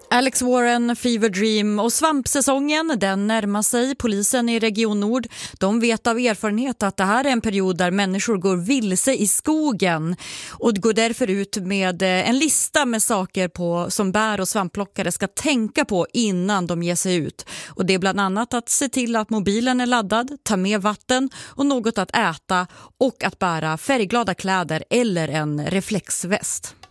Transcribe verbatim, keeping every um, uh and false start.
Alex Warren, Fever Dream och svampsäsongen, den närmar sig. Polisen i Region Nord, de vet av erfarenhet att det här är en period där människor går vilse i skogen och går därför ut med en lista med saker på som bär- och svampplockare ska tänka på innan de ger sig ut. Och det är bland annat att se till att mobilen är laddad, ta med vatten och något att äta och att bära färgglada kläder eller en reflexväst.